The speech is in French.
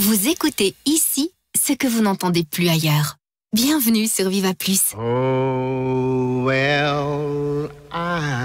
Vous écoutez ici ce que vous n'entendez plus ailleurs. Bienvenue sur Viva Plus. Oh, well, I